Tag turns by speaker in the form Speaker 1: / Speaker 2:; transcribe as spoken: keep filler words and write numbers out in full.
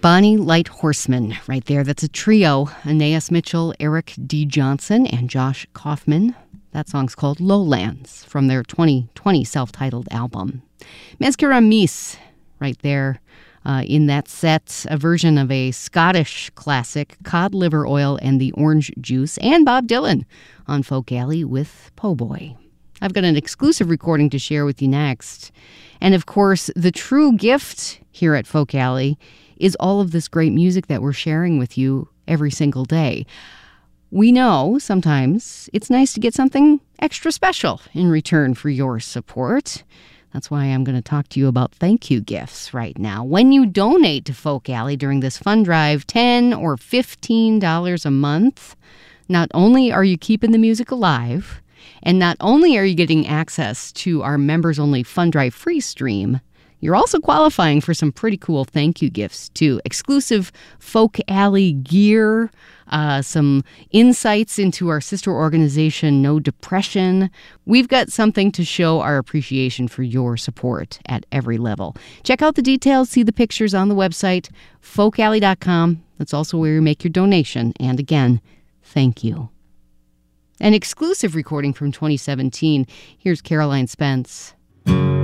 Speaker 1: Bonnie Light Horseman, right there. That's a trio. Anais Mitchell, Eric D. Johnson, and Josh Kaufman. That song's called Lowlands from their twenty twenty self-titled album. Mezcura Mis, right there. Uh, in that set, a version of a Scottish classic, Cod Liver Oil and the Orange Juice, and Bob Dylan on Folk Alley with Po' Boy. I've got an exclusive recording to share with you next. And of course, the true gift here at Folk Alley is all of this great music that we're sharing with you every single day. We know sometimes it's nice to get something extra special in return for your support. That's why I'm going to talk to you about thank you gifts right now. When you donate to Folk Alley during this fund drive, ten dollars or fifteen dollars a month, not only are you keeping the music alive, and not only are you getting access to our members-only fund drive free stream, you're also qualifying for some pretty cool thank you gifts, too. Exclusive Folk Alley gear, uh, some insights into our sister organization, No Depression. We've got something to show our appreciation for your support at every level. Check out the details, see the pictures on the website, folk alley dot com. That's also where you make your donation. And again, thank you. An exclusive recording from twenty seventeen. Here's Caroline Spence.